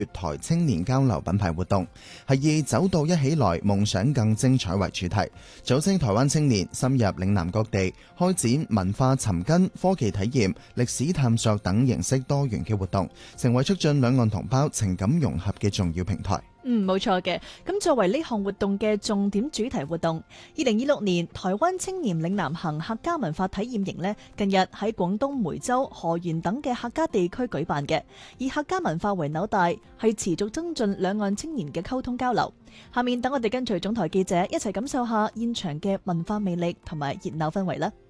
月台青年交流品牌活動，係以走到一起來，夢想更精彩為主題，組織台灣青年深入嶺南各地，開展文化尋根、科技體驗、歷史探索等形式多元嘅活動，成為促進兩岸同胞情感融合嘅重要平台。 冇錯嘅。咁作為呢項活動嘅重點主題活動，2026年台灣青年嶺南行客家文化體驗營呢，近日喺廣東梅州、河源等嘅客家地區舉辦嘅，以客家文化為紐帶，係持續增進兩岸青年嘅溝通交流。下面等我哋跟隨總台記者一齊感受下現場嘅文化魅力同埋熱鬧氛圍啦。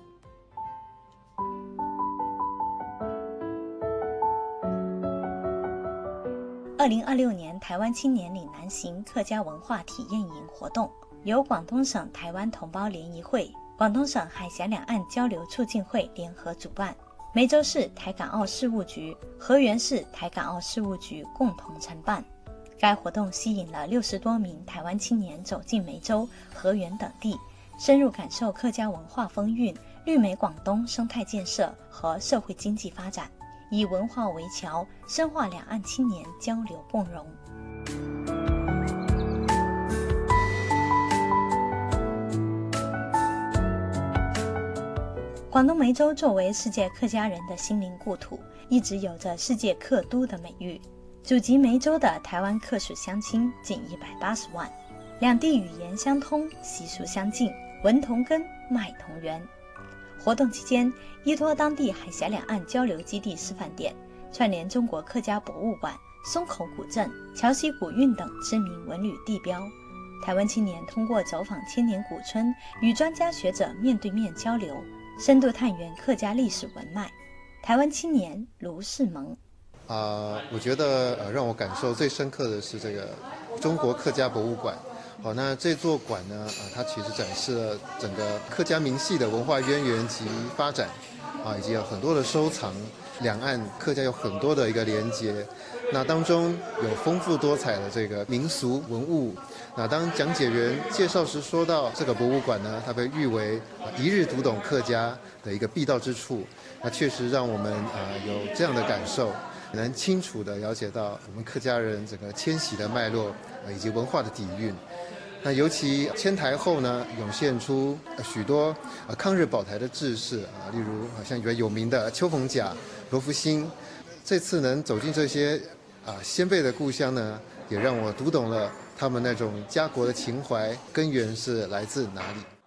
2026年台灣青年嶺南行客家文化體驗營活動由廣東省台灣同胞聯誼會、廣東省海峽兩岸交流促進會聯合主辦，梅州市台港澳事務局、河源市台港澳事務局共同承辦。該活動吸引了60多名台灣青年走進梅州、河源等地，深入感受客家文化風韻、綠美廣東生態建設和社會經濟發展，以文化為橋，深化兩岸青年交流共融。廣東梅州作為世界客家人的心靈故土，一直有着世界客都的美譽。祖籍梅州的台灣客屬鄉親近180萬，兩地語言相通，習俗相近，文同根，脈同源。活動期間，依託當地海峽兩岸交流基地示範點，串聯中國客家博物館、松口古鎮、橋溪古韻等知名文旅地標，台灣青年通過走訪千年古村，與專家學者面對面交流，深度探源客家歷史文脈。台灣青年盧世蒙。 我覺得讓我感受最深刻的是這個中國客家博物館。好，那這座館呢，它其實展示了整個客家民系的文化淵源及發展，以及有很多的收藏，兩岸客家有很多的一個連結。那當中有豐富多彩的這個民俗文物。那當講解員介紹時說到這個博物館呢，它被譽為一日讀懂客家的一個必到之處。那確實讓我們有這樣的感受。能清楚地了解到我們客家人整個遷徙的脈絡以及文化的底蘊。那尤其遷台後呢，湧現出許多抗日保台的志士例如像一位有名的邱逢甲、羅福興。這次能走進這些先輩的故鄉呢，也讓我讀懂了他們那種家國的情懷根源是來自哪裡。